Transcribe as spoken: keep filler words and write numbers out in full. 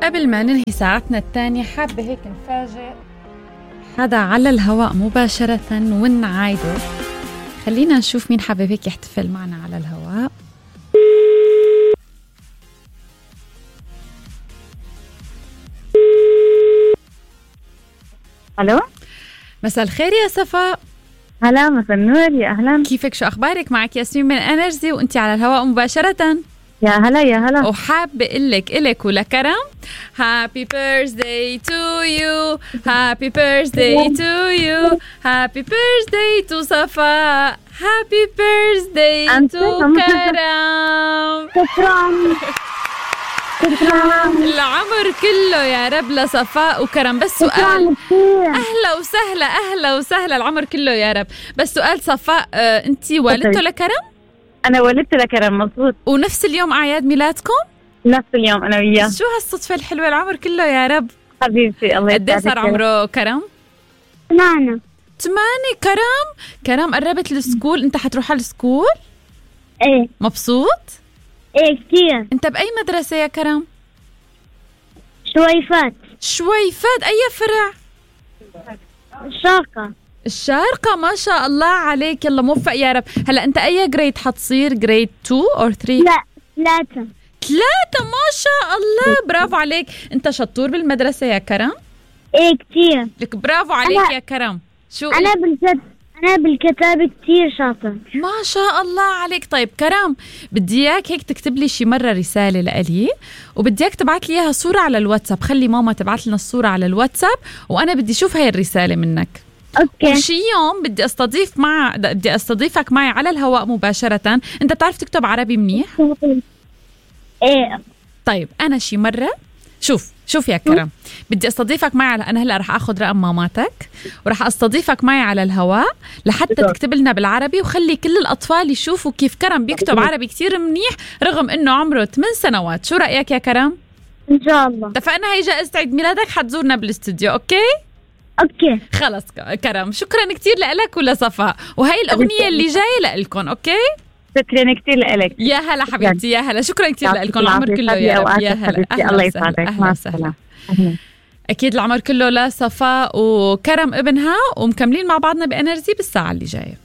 قبل ما ننهي ساعتنا الثانية حابة هيك نفاجئ حدا على الهواء مباشرة ونعايده. خلينا نشوف مين حابب هيك يحتفل معنا على الهواء. الو، مساء الخير يا صفاء. هلا، مساء النور، يا اهلا. كيفك؟ شو اخبارك؟ معك ياسمين من انرجي وانتي على الهواء مباشرة. يا هلا يا هلا. وحابة اقول لك الك ولكرم Happy birthday to you, Happy birthday to you, Happy birthday to صفاء, Happy birthday to كرم. شكرا شكرا. العمر كله يا رب لصفاء وكرم. بس سؤال، اهلا وسهلا اهلا وسهلا، العمر كله يا رب. بس سؤال صفاء، آه انتي والدته لكرم؟ انا ولدت لكرم، مظبوط. ونفس اليوم اعياد ميلادكم؟ نفس اليوم انا وياه. شو هالصدفه الحلوه، العمر كله يا رب. حبيبتي الله يسعدك. قد صار عمره كرم؟ ثمانية. ثمانية. كرم كرم قربت السكول، انت حتروح على السكول؟ ايه. مبسوط؟ ايه كتير. انت باي مدرسه يا كرم؟ شويفات. شويفات، اي فرع؟ الشارقة. الشارقة، ما شاء الله عليك، يلا موفق يا رب. هلا انت اي جريد حتصير؟ جريد اثنين او ثلاثة؟ لا، ثلاثة. ثلاثة، ما شاء الله، برافو عليك. انت شطور بالمدرسة يا كرم؟ ايه كتير. لك برافو عليك يا كرم. شو انا بالكتاب انا بالكتاب كتير شاطر. ما شاء الله عليك. طيب كرم، بدي اياك هيك تكتب لي شي مرة رسالة لإلي، وبدي اياك تبعت لي اياها صورة على الواتساب. خلي ماما تبعت لنا الصورة على الواتساب وانا بدي اشوف هاي الرسالة منك. اوكي. وشي يوم بدي استضيف مع بدي استضيفك معي على الهواء مباشرة. انت بتعرف تكتب عربي منيح؟ ايه. طيب انا شي مرة، شوف شوف يا كرم، بدي استضيفك معي على... انا هلا رح اخذ رقم ماماتك ورح استضيفك معي على الهواء لحتى تكتب لنا بالعربي، وخلي كل الاطفال يشوفوا كيف كرم بيكتب عربي كتير منيح رغم انه عمره ثمان سنوات. شو رايك يا كرم؟ ان شاء الله. اتفقنا. هي جائزة عيد ميلادك، حتزورنا بالاستوديو. اوكي اوكي خلص كرم، شكرا كتير لك ولصفاء، وهي الاغنيه اللي جايه لكم. اوكي، شكرا كتير لك. يا هلا حبيبتي، يا هلا، شكرا كتير لكم. العمر كله يا رب. يا هلا، الله يسعدك. اهلا وسهلا. اكيد العمر كله لصفاء وكرم ابنها، ومكملين مع بعضنا بانرجي بالساعه اللي جايه.